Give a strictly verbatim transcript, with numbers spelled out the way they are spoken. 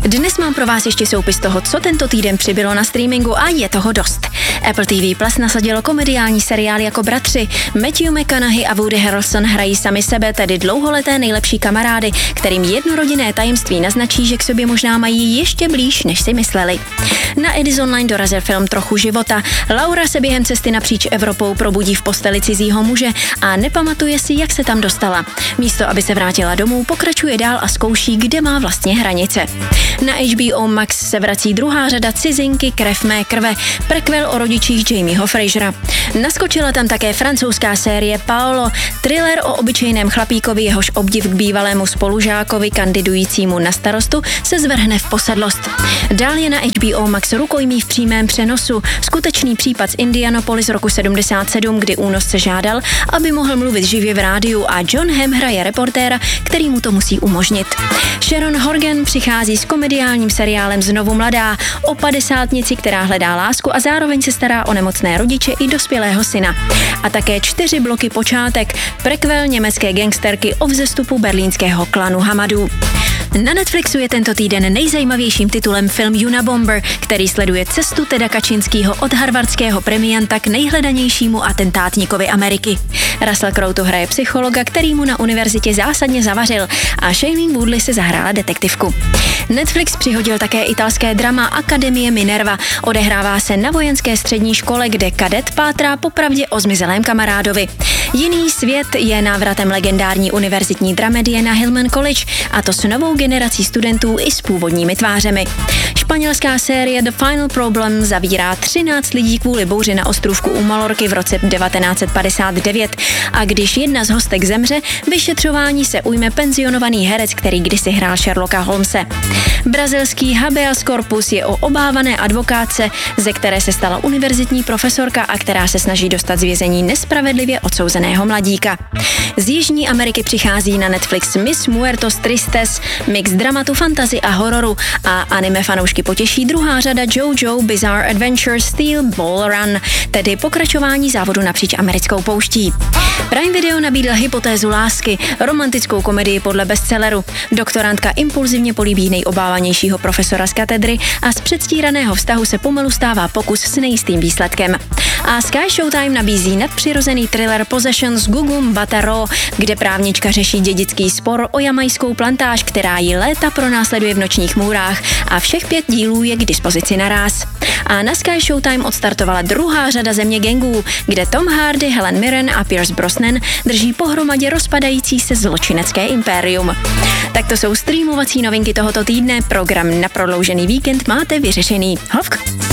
Dnes mám pro vás ještě soupis toho, co tento týden přibylo na streamingu a je toho dost. Apple T V Plus nasadilo komediální seriál jako Bratři. Matthew McConaughey a Woody Harrelson hrají sami sebe, tedy dlouholeté nejlepší kamarády, kterým jednorodinné tajemství naznačí, že k sobě možná mají ještě blíž, než si mysleli. Na Edis Online dorazil film Trochu života. Laura se během cesty napříč Evropou probudí v posteli cizího muže a nepamatuje si, jak se tam dostala. Místo, aby se vrátila domů, pokračuje dál a zkouší, kde má vlastně hranice. Na H B O Max se vrací druhá řada Cizinky, krev mé krve, prequel o rodičích Jamieho Frasera. Naskočila tam také francouzská série Paolo, thriller o obyčejném chlapíkovi, jehož obdiv k bývalému spolužákovi kandidujícímu na starostu se zvrhne v posedlost. Dál je na H B O Max Rukojmí v přímém přenosu, skutečný případ z Indianapolis roku sedmdesát sedm, kdy únosce žádal, aby mohl mluvit živě v rádiu a John Hamm hraje reportéra, který mu to musí umožnit. Sharon Horgan přichází s komediálním seriálem Znovu mladá o padesátnici, která hledá lásku a zároveň se stará o nemocné rodiče i dospělého syna. A také čtyři bloky Počátek, prequel německé gangsterky o vzestupu berlínského klanu Hamadů. Na Netflixu je tento týden nejzajímavějším titulem film Unabomber, který sleduje cestu Teda Kačinského od harvardského premianta k nejhledanějšímu atentátníkovi Ameriky. Russell Crowe tu hraje psychologa, který mu na univerzitě zásadně zavařil, a Shailene Woodley se zahrála detektivku. Netflix přihodil také italské drama Akademie Minerva. Odehrává se na vojenské střední škole, kde kadet pátrá po pravdě o zmizelém kamarádovi. Jiný svět je návratem legendární univerzitní dramedie na Hillman College, a to s novou generací studentů i s původními tvářemi. Španělská série The Final Problem zavírá třináct lidí kvůli bouři na ostrůvku u Malorky v roce devatenáct set padesát devět, a když jedna z hostek zemře, vyšetřování se ujme penzionovaný herec, který kdysi hrál Sherlocka Holmese. Brazilský habeas corpus je o obávané advokátce, ze které se stala univerzitní profesorka a která se snaží dostat z vězení nespravedlivě odsouzeného mladíka. Z Jižní Ameriky přichází na Netflix Mis Muertos Tristes, mix dramatu, fantasy a hororu, a anime fanoušky potěší druhá řada JoJo Bizarre Adventure Steel Ball Run, tedy pokračování závodu napříč americkou pouští. Prime Video nabídl Hypotézu lásky, romantickou komedii podle bestselleru. Doktorantka impulzivně políbí nejobávanějšího profesora z katedry a z předstíraného vztahu se pomalu stává pokus s nejistým výsledkem. A Sky Showtime nabízí nadpřirozený thriller Possessions Gugum Bataro, kde právnička řeší dědický spor o jamajskou plantáž, která ji léta pronásleduje v nočních můrách, a všech pět dílů je k dispozici naráz. A na Sky Showtime odstartovala druhá řada Země gangů, kde Tom Hardy, Helen Mirren a Pierce Brosnan drží pohromadě rozpadající se zločinecké impérium. Tak to jsou streamovací novinky tohoto týdne. Program na prodloužený víkend máte vyřešený. Hovk!